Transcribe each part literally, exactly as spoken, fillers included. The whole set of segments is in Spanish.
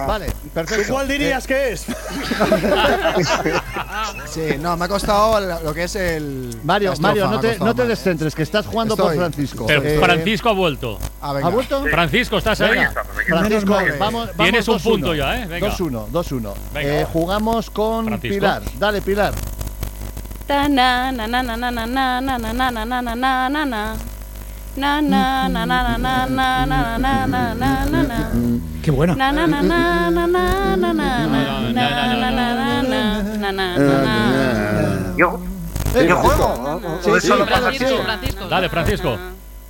Vale, perfecto. ¿Tú cuál dirías eh. que es? Sí, no, me ha costado lo que es el. Mario, estrofa, Mario, no me ha te, costado no te más. descentres, que estás jugando Estoy. por Francisco. Pero Eh, Francisco ha vuelto. Ah, venga. ¿Ha vuelto? Francisco, ¿estás ahí? Venga, Francisco, mal. vamos, Tienes vamos un punto dos uno. ya, ¿eh? Venga. dos uno, dos uno. Venga. Eh, jugamos con Francisco. Pilar. Dale, Pilar. Ta na na na na na na na na na na na na na na na na. Na na na na na na na na na na na na na. Qué buena. Na na na na na na na na na na na na na na. Yo, Eh, yo Francisco. juego. Sí, ¿O sí, eso lo claro, pasa sí. así? Francisco. Dale, Francisco.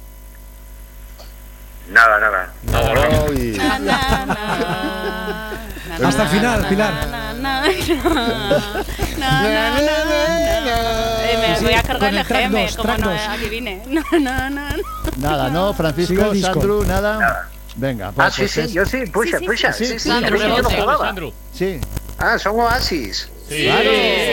Nada, nada. Nada. Uy. Na, na, na. Hasta el final, Pilar. Na, na, na, na, na, na, na. Eh, me Sí, voy a cargar con el el track geme, dos, como track no dos. adivine. No, no, no. Nada, ¿no? Sigue Francisco, el disco. Sandru, nada. Venga, Ah, pues, sí, sí, es- yo sí, pucha, Sí, sí, pucha. sí, Sí, sí, sí, Sandro, yo sí que no rebote. jugaba. Sandro. Sí. Ah, son Oasis. Sí. Claro.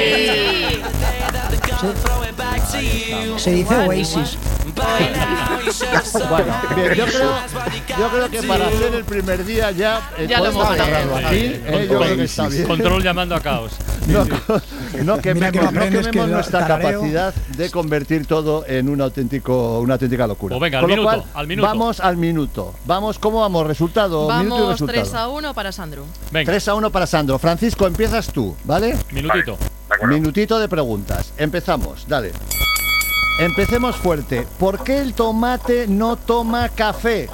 Se dice Oasis. Bueno, bien, yo creo, yo creo que para hacer el primer día ya, eh, Ya lo podemos hemos agarrarlo ganado. aquí. Sí, eh, yo creo que está bien. Control llamando a caos. No, no Mira que quememos, lo no aprendes, quememos que lo nuestra tarareo. capacidad de convertir todo en un auténtico, una auténtica locura. Pues venga, al Con lo minuto, cual, al minuto. Vamos al minuto. Vamos, ¿cómo vamos? Resultado, minuto y Vamos resultado. tres a uno para Sandro. Venga, tres a uno para Sandro. Francisco, empiezas tú, ¿vale? minutito. De acuerdo. Minutito de preguntas. Empezamos, dale. Empecemos fuerte. ¿Por qué el tomate no toma café?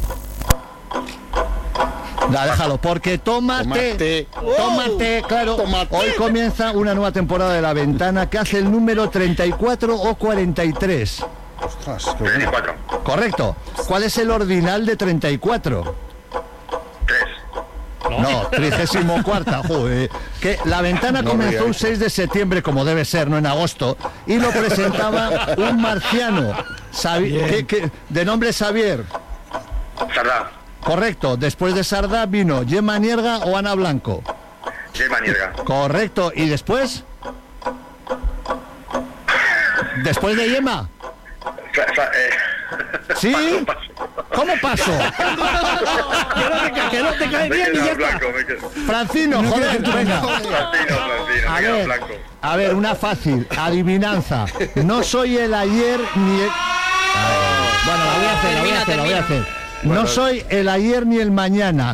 Ya, déjalo, porque tómate, Tomate. tómate, claro. Tomate. Hoy comienza una nueva temporada de La Ventana que hace el número treinta y cuatro o cuarenta y tres. Ostras, qué treinta y bueno. cuatro. Correcto. ¿Cuál es el ordinal de treinta y cuatro? tres. No, trigésimo cuarta, joder. Que La Ventana No comenzó me un digas. seis de septiembre, como debe ser, no en agosto, y lo presentaba un marciano, Sabi- que- que- de nombre Xavier. Sardá. Correcto. Después de Sardá vino Gemma Nierga o Ana Blanco. Gemma Nierga. Correcto. ¿Y después? ¿Después de Gemma? Fa- fa- eh, ¿Sí? paso, paso. ¿Cómo pasó? que, no te, que no te cae Me bien y queda ya está. blanco, me queda. Francino, joder, venga. Francino, Francino, A me queda ver, blanco. a ver, una fácil, adivinanza. No soy el ayer ni el... Bueno, la voy a hacer, la voy a hacer, la voy a hacer. No soy el ayer ni el mañana.